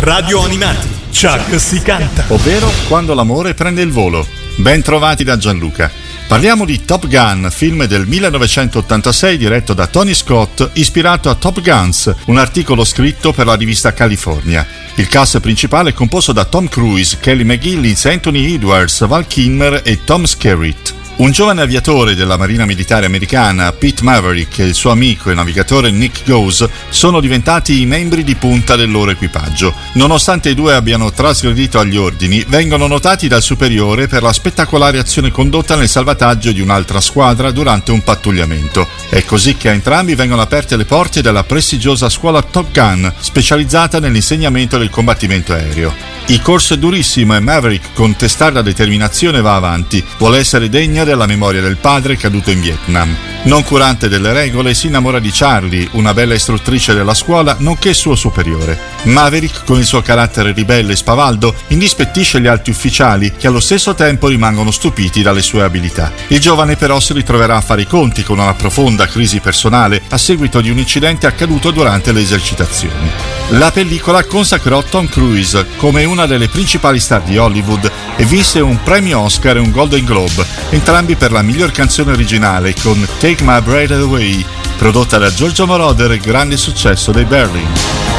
Radio Animati, Chuck si canta. Ovvero Quando l'amore prende il volo. Ben trovati da Gianluca. Parliamo di Top Gun, film del 1986 diretto da Tony Scott, ispirato a Top Guns, un articolo scritto per la rivista California. Il cast principale è composto da Tom Cruise, Kelly McGillis, Anthony Edwards, Val Kilmer e Tom Skerritt. Un giovane aviatore della Marina Militare Americana, Pete Maverick, e il suo amico e navigatore Nick Goose sono diventati i membri di punta del loro equipaggio. Nonostante i due abbiano trasgredito agli ordini, vengono notati dal superiore per la spettacolare azione condotta nel salvataggio di un'altra squadra durante un pattugliamento. È così che a entrambi vengono aperte le porte della prestigiosa scuola Top Gun, specializzata nell'insegnamento del combattimento aereo. Il corso è durissimo e Maverick, con testarda determinazione, va avanti. Vuole essere degna della memoria del padre caduto in Vietnam. Non curante delle regole, si innamora di Charlie, una bella istruttrice della scuola, nonché suo superiore. Maverick, con il suo carattere ribelle e spavaldo, indispettisce gli alti ufficiali, che allo stesso tempo rimangono stupiti dalle sue abilità. Il giovane però si ritroverà a fare i conti con una profonda crisi personale a seguito di un incidente accaduto durante le esercitazioni. La pellicola consacrò Tom Cruise come una delle principali star di Hollywood e vinse un premio Oscar e un Golden Globe, entrambi per la miglior canzone originale con Take My Breath Away, prodotta da Giorgio Moroder e grande successo dei Berlin.